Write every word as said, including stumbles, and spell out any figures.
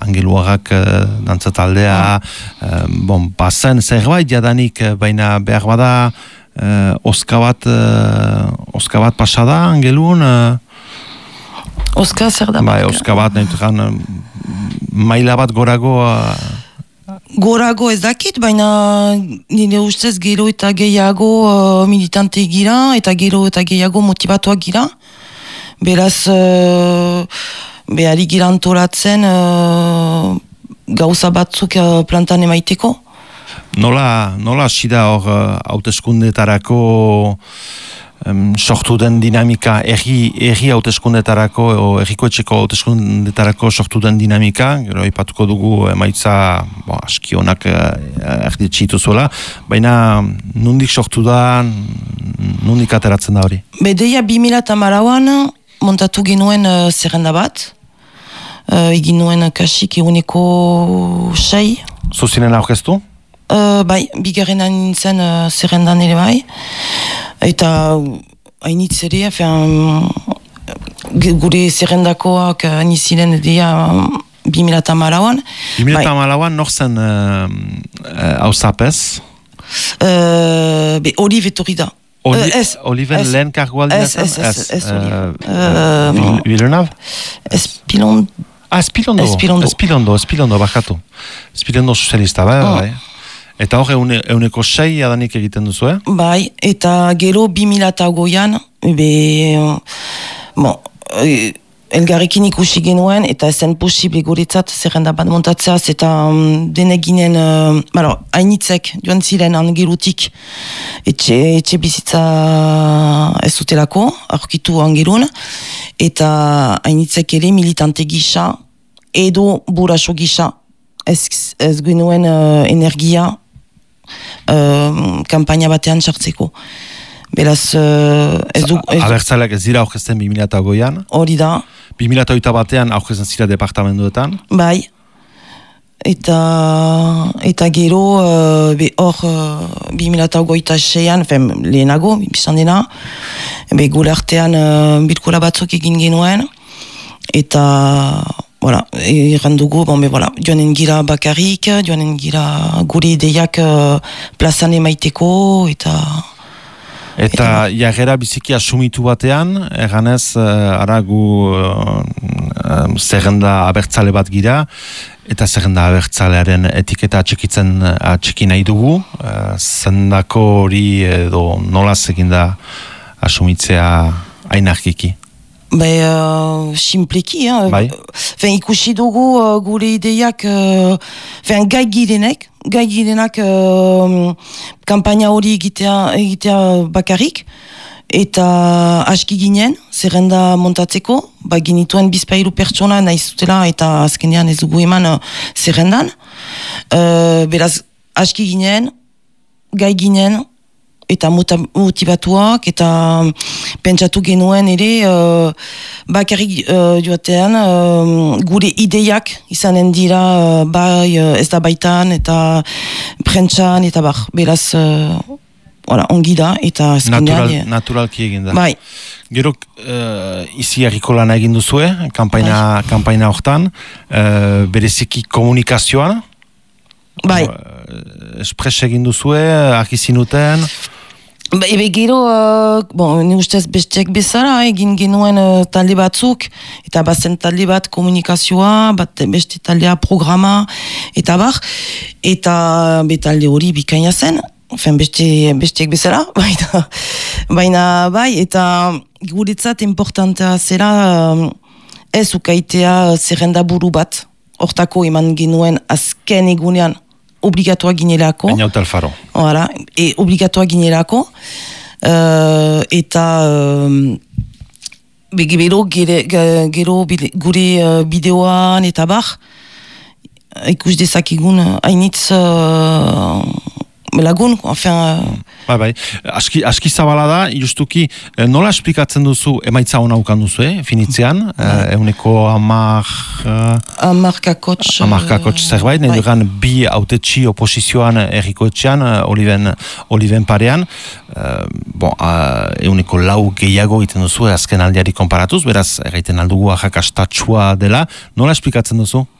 Angeluarrak uh, dantza taldea, uh, bon, bazen zerbait jadanik, baina behar bada uh, oska bat, uh, oska bat pasada Angelun? Uh, Oska zer da? Bai, oska bat, nahi dugan, maila bat gorago... Uh, Gorago ez dakit, baina nire ustez gero eta gehiago uh, militante gira, eta gero eta gehiago motivatuak gira. Beraz, uh, behari gira antolatzen uh, gauza batzuk uh, plantan emaiteko. Nola, nola sida hor uh, hauteskundetarako um, sortu den dinamika, erri, erri hauteskundetarako, o errikoetxeko hauteskundetarako sortu den dinamika, gero ipatuko dugu emaitza bo, aski honak uh, erditxitu zuela, baina nundik sortu da, nundik ateratzen da hori? Bedeia bi mila hamalauan montatu genuen uh, zerrenda bat, uh, egin nuen kasik eguneko sei. Zuzinen aurkeztu? Uh, bai, bigarrenan nintzen uh, zerrendan ere bai. Eta hainitz ere, gure zerrendakoak hainitz ziren dira bi mila hamalauan. bi mila hamalauan nor zen hauzapez? Be, Olive etorri da. Oliven lehen kargualdia zen? Ez, ez, ez, Olive. Villeneuve? Espilondo. Ah, Espilondo. Espilondo, Espilondo, bakatu. Espilondo sozialista, bai, bai. Eta hor eune, euneko sei adanik egiten duzu, eh? Bai, eta gero bi mila hogean, be, bon, elgarrekin ikusi genuen, eta ezen posible guretzat zerrenda bat montatzea, eta um, denek ginen, uh, malo, hainitzek joan ziren Angelutik, etxe, etxe bizitza ez zutelako, aurkitu Angelun, eta hainitzek ere militante gisa, edo buraso gisa, ez, ez genuen uh, energia, Uh, kampaina batean sartzeko. Beraz, uh, ez du... Abertzaleak ez dira aurkezten bi mila hogeian? Hori da. bi mila hogeita batean aurkezten zira departamentuetan? Bai. Eta, eta gero, uh, be hor, uh, bi mila hogeita seian, fem, lehenago, bizan dena, be gure artean uh, bilkura batzuk egin genuen, eta... Voilà, errandugu, bon, be, voilà, joanen gira bakarrik, joanen gira gure ideiak uh, plazan emaiteko, eta... Eta, eta jarrera biziki asumitu batean, erganez, uh, ara gu uh, uh, zerrenda abertzale bat gira, eta zerrenda abertzalearen etiketa atxekitzen atxeki nahi dugu, uh, zendako hori edo nolaz egin da asumitzea ainarkiki. Bai, uh, simpleki, eh? Bai. Fen, ikusi dugu uh, gure ideiak, uh, fen, gai girenek, gai girenak uh, kampaina hori egitea, egitea bakarrik, eta aski ginen, zerrenda montatzeko, ba ginituen bizpailu pertsona nahi zutela, eta azkenean ez dugu eman uh, zerrendan. Uh, beraz, aski ginen, gai ginen, eta motivatuak, eta pentsatu genuen ere uh, bakarrik uh, joatean uh, gure ideiak izanen dira uh, bai uh, ez da baitan eta prentsan eta bar, beraz uh, voilà, ongi da eta Natural, naturalki egin da. Bai. Gero uh, izi harriko lan egin duzue, kampaina, bai. kampaina hortan, uh, bereziki komunikazioan, bai. Uh, espres egin duzue, argizinuten... Ba, ebe gero, uh, bon, ne ustez besteak bezala, egin genuen uh, talde batzuk, eta bazen talde bat komunikazioa, bat beste taldea programa, eta bar, eta be talde hori bikaina zen, fen beste, besteak bezala, baina, baina bai, eta guretzat importantea zera uh, ez ukaitea zerrenda buru bat, hortako eman genuen azken egunean, obligatua ginerako. Ainaut Alfaro. Voilà, e obligatua ginerako. Uh, eta uh, gero, gere, gero gure uh, bideoan eta bar, ikus dezakegun hainitz uh, lagun, enfin... Uh, Bai, bai. Aski, aski zabala da, justuki, nola esplikatzen duzu emaitza hona ukan duzu, eh, finitzean, eh, euneko amar... Uh, amarkakotx... Amarkakotx zerbait, nahi dugan bi autetxi oposizioan errikoetxean, oliven, oliven parean, uh, bon, uh, euneko lau gehiago egiten duzu, azken aldiari konparatuz, beraz, erraiten aldugu ahakastatxua dela, nola esplikatzen duzu?